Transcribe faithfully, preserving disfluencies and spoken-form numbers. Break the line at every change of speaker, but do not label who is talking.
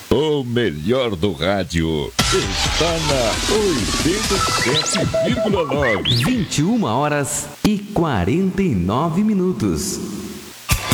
O melhor do rádio está na oitenta e sete vírgula nove.
vinte e uma horas e quarenta e nove minutos.